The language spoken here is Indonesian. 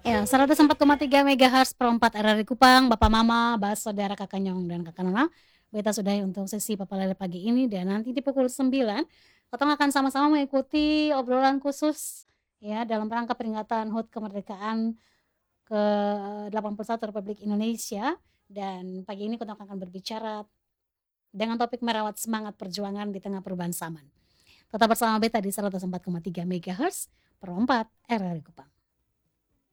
Ya, 104,3 MHz per 4 RRI Kupang, Bapak Mama, saudara, Kakak Nyong, dan Kakak Nona. Kita sudahi untuk sesi Papa Lele pagi ini dan nanti di pukul 9 katong akan sama-sama mengikuti obrolan khusus ya dalam rangka peringatan HUT kemerdekaan ke-81 Republik Indonesia dan pagi ini kita akan berbicara dengan topik merawat semangat perjuangan di tengah perubahan zaman. Tetap bersama beta di 104,3 MHz per 4 RRI Kupang.